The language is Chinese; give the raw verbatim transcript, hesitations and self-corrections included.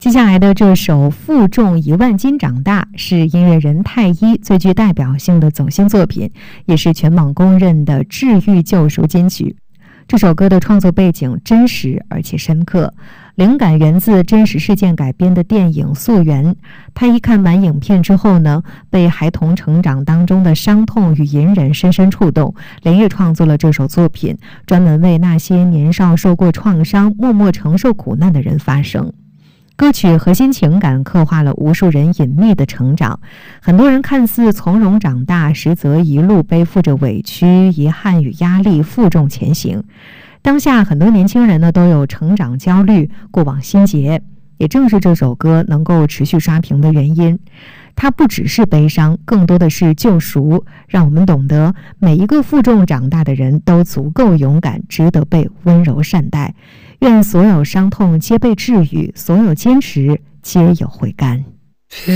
接下来的这首《负重一万斤长大》是音乐人太一最具代表性的走心作品，也是全网公认的治愈救赎金曲。这首歌的创作背景真实而且深刻，灵感源自真实事件改编的电影《溯源》。太一看完影片之后呢，被孩童成长当中的伤痛与隐忍深深触动，连夜创作了这首作品，专门为那些年少受过创伤、默默承受苦难的人发声。歌曲核心情感刻画了无数人隐秘的成长，很多人看似从容长大，实则一路背负着委屈、遗憾与压力，负重前行。当下很多年轻人呢都有成长焦虑、过往心结，也正是这首歌能够持续刷屏的原因。它不只是悲伤，更多的是救赎，让我们懂得每一个负重长大的人都足够勇敢，值得被温柔善待。愿所有伤痛皆被治愈，所有坚持皆有回甘。